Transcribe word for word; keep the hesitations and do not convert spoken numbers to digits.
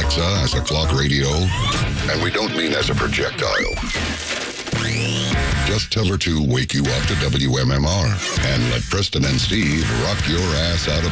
Alexa, as a clock radio, and we don't mean as a projectile. Just tell her to wake you up to W M M R and let Preston and Steve rock your ass out of